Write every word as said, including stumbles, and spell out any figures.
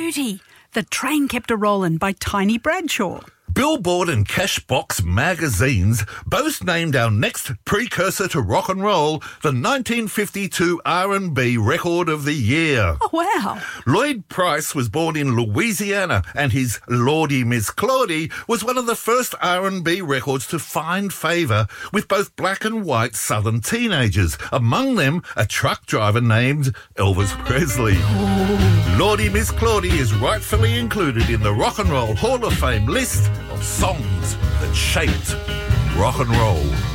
Beauty. The Train Kept A-Rollin' by Tiny Bradshaw. Billboard and Cashbox magazines both named our next precursor to rock and roll the nineteen fifty-two R and B Record of the Year. Oh, wow. Lloyd Price was born in Louisiana, and his Lordy Miss Claudie was one of the first R and B records to find favour with both black and white southern teenagers, among them a truck driver named Elvis Presley. Oh. Lordy Miss Claudie is rightfully included in the Rock and Roll Hall of Fame list of songs that shaped rock and roll.